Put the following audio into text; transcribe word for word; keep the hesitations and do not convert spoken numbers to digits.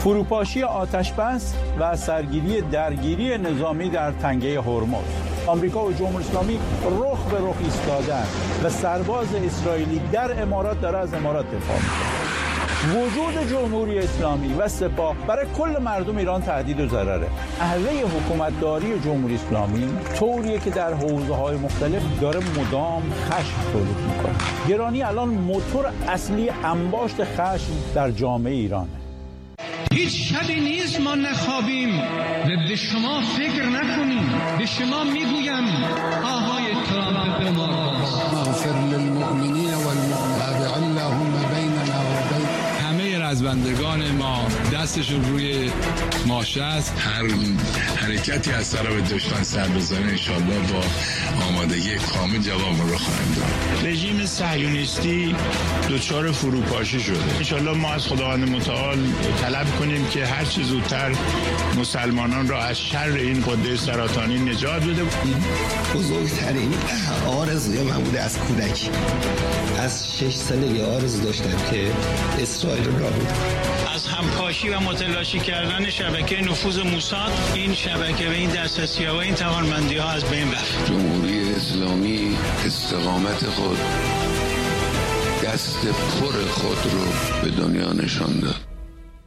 فروپاشی آتش‌بس و سرگیری درگیری نظامی در تنگه هرمز. آمریکا و جمهوری اسلامی رخ به رخ ایستادن و سرباز اسرائیلی در امارات داره از امارات دفاع میکنه. وجود جمهوری اسلامی و سپاه برای کل مردم ایران تهدید و ضرره. نحوه حکومتداری جمهوری اسلامی طوریه که در حوزه‌های مختلف داره مدام خشم تولید میکنه. گرانی الان موتور اصلی انباشت خشم در جامعه ایرانه. هیچ شبی نیست ما نخوابیم و به شما فکر نکنیم. به شما میگویم آهای ترامپ به ما اغفر للمؤمنین والمؤمنات اللهم بیننا و بین همه رزمندگان ما دستشون روی ماشه است. هر حرکتی از طرف دشمن سر بزنه انشالله با آمادگی کامل جواب رو خواهیم داد. رژیم صهیونیستی دچار فروپاشی شده. انشالله ما از خداوند متعال طلب کنیم که هر چه زودتر مسلمانان را از شر این قده سرطانی نجات بده. بزرگترین آرزوی من بوده از کودکی. از شش سالگی آرزو داشتم که اسرائیل را بود. از همپاشی و متلاشی کردن شبکه نفوذ موساد این شبکه و این دسترسی‌ها و این توانمندی‌ها از بین رفت. جمهوری اسلامی استقامت خود، دست پر خود رو به دنیا نشان داد.